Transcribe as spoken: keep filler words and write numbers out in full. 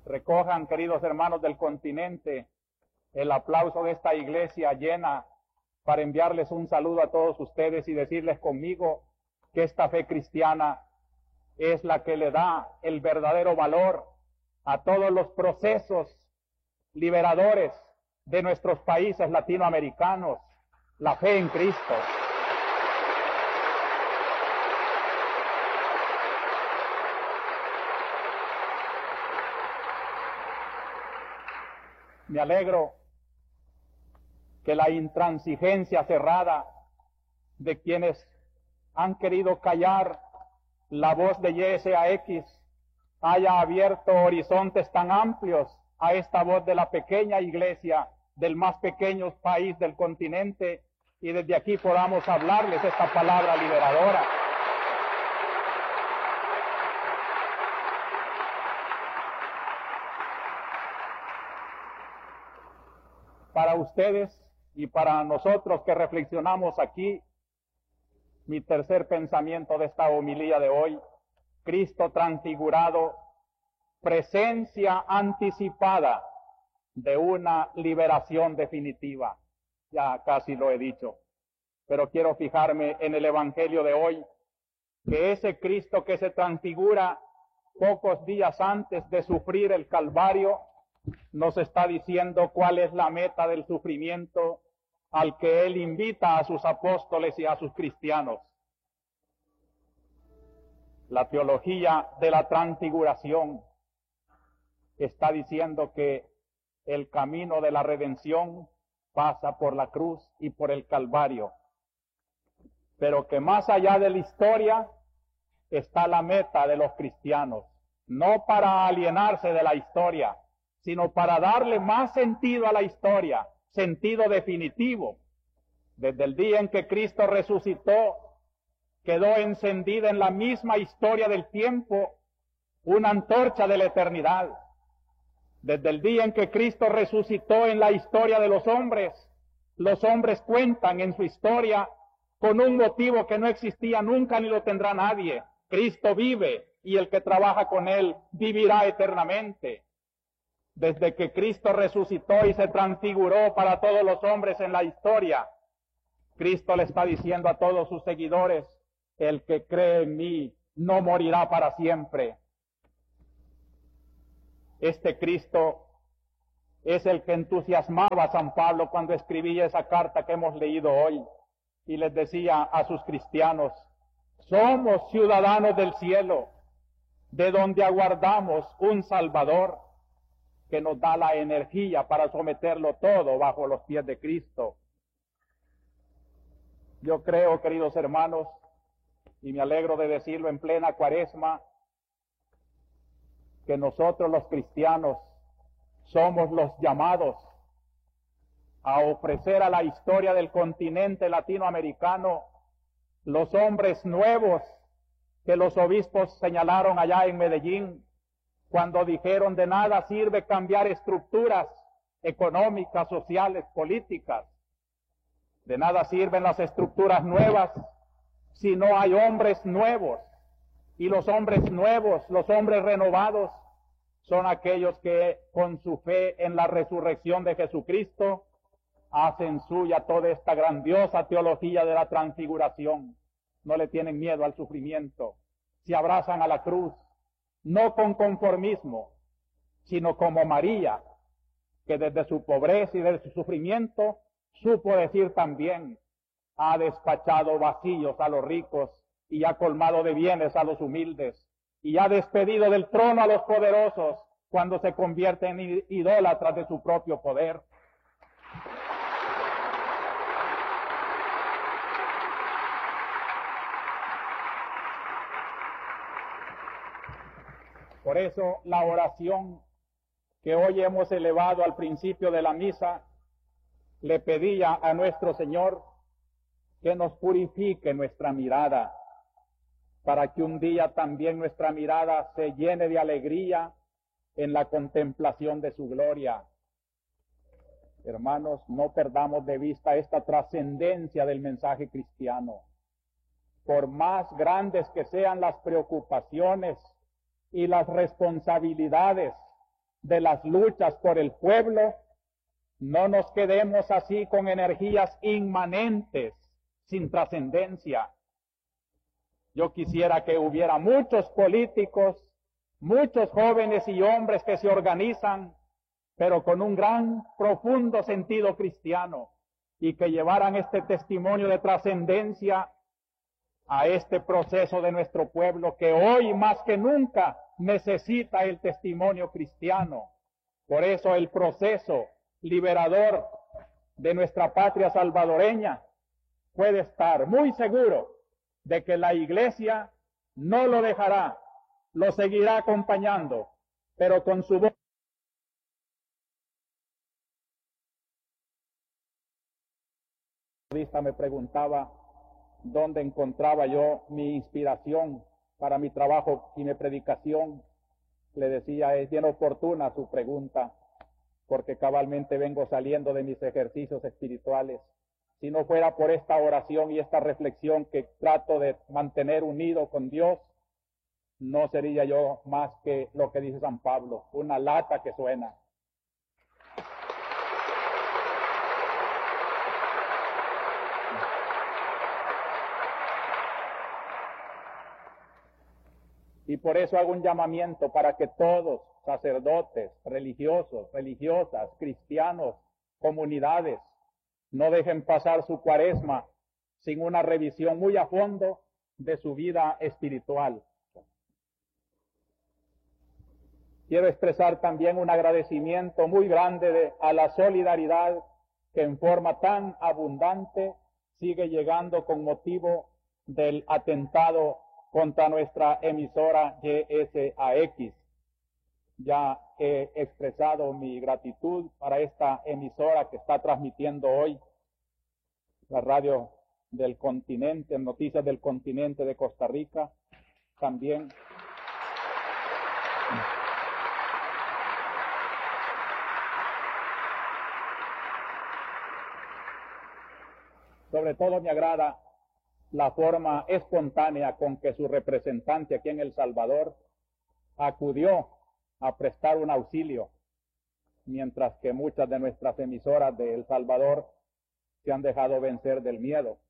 Recojan, queridos hermanos del continente, el aplauso de esta iglesia llena para enviarles un saludo a todos ustedes y decirles conmigo que esta fe cristiana es la que le da el verdadero valor a todos los procesos liberadores de nuestros países latinoamericanos, la fe en Cristo. Me alegro que la intransigencia cerrada de quienes han querido callar la voz de Y S A X haya abierto horizontes tan amplios a esta voz de la pequeña iglesia del más pequeño país del continente, y desde aquí podamos hablarles esta palabra liberadora. Para ustedes y para nosotros que reflexionamos aquí, mi tercer pensamiento de esta homilía de hoy: Cristo transfigurado, presencia anticipada de una liberación definitiva. Ya casi lo he dicho, pero quiero fijarme en el Evangelio de hoy, que ese Cristo que se transfigura pocos días antes de sufrir el Calvario, nos está diciendo cuál es la meta del sufrimiento al que Él invita a sus apóstoles y a sus cristianos. La teología de la transfiguración está diciendo que el camino de la redención pasa por la cruz y por el Calvario, pero que más allá de la historia está la meta de los cristianos, no para alienarse de la historia, sino para darle más sentido a la historia, sentido definitivo. Desde el día en que Cristo resucitó, quedó encendida en la misma historia del tiempo una antorcha de la eternidad. Desde el día en que Cristo resucitó en la historia de los hombres, los hombres cuentan en su historia con un motivo que no existía nunca ni lo tendrá nadie: Cristo vive y el que trabaja con Él vivirá eternamente. Desde que Cristo resucitó y se transfiguró para todos los hombres en la historia, Cristo le está diciendo a todos sus seguidores: el que cree en mí no morirá para siempre. Este Cristo es el que entusiasmaba a San Pablo cuando escribía esa carta que hemos leído hoy, y les decía a sus cristianos: somos ciudadanos del cielo, de donde aguardamos un Salvador que nos da la energía para someterlo todo bajo los pies de Cristo. Yo creo, queridos hermanos, y me alegro de decirlo en plena Cuaresma, que nosotros los cristianos somos los llamados a ofrecer a la historia del continente latinoamericano los hombres nuevos que los obispos señalaron allá en Medellín, cuando dijeron: de nada sirve cambiar estructuras económicas, sociales, políticas. De nada sirven las estructuras nuevas si no hay hombres nuevos. Y los hombres nuevos, los hombres renovados, son aquellos que con su fe en la resurrección de Jesucristo hacen suya toda esta grandiosa teología de la transfiguración. No le tienen miedo al sufrimiento, se abrazan a la cruz, no con conformismo, sino como María, que desde su pobreza y desde su sufrimiento supo decir también: ha despachado vacíos a los ricos y ha colmado de bienes a los humildes, y ha despedido del trono a los poderosos cuando se convierten en idólatras de su propio poder. Por eso la oración que hoy hemos elevado al principio de la misa le pedía a nuestro Señor que nos purifique nuestra mirada, para que un día también nuestra mirada se llene de alegría en la contemplación de su gloria. Hermanos, no perdamos de vista esta trascendencia del mensaje cristiano. Por más grandes que sean las preocupaciones y las responsabilidades de las luchas por el pueblo, no nos quedemos así con energías inmanentes, sin trascendencia. Yo quisiera que hubiera muchos políticos, muchos jóvenes y hombres que se organizan, pero con un gran, profundo sentido cristiano, y que llevaran este testimonio de trascendencia a este proceso de nuestro pueblo, que hoy más que nunca necesita el testimonio cristiano. Por eso el proceso liberador de nuestra patria salvadoreña puede estar muy seguro de que la Iglesia no lo dejará, lo seguirá acompañando, pero con su voz. Me preguntaba dónde encontraba yo mi inspiración para mi trabajo y mi predicación. Le decía, es bien oportuna su pregunta, porque cabalmente vengo saliendo de mis ejercicios espirituales. Si no fuera por esta oración y esta reflexión que trato de mantener unido con Dios, no sería yo más que lo que dice San Pablo, una lata que suena. Y por eso hago un llamamiento para que todos, sacerdotes, religiosos, religiosas, cristianos, comunidades, no dejen pasar su cuaresma sin una revisión muy a fondo de su vida espiritual. Quiero expresar también un agradecimiento muy grande de, a la solidaridad que en forma tan abundante sigue llegando con motivo del atentado contra nuestra emisora G S A X. Ya he expresado mi gratitud para esta emisora que está transmitiendo hoy la radio del continente, Noticias del Continente de Costa Rica. También sobre todo me agrada la forma espontánea con que su representante aquí en El Salvador acudió a prestar un auxilio, mientras que muchas de nuestras emisoras de El Salvador se han dejado vencer del miedo.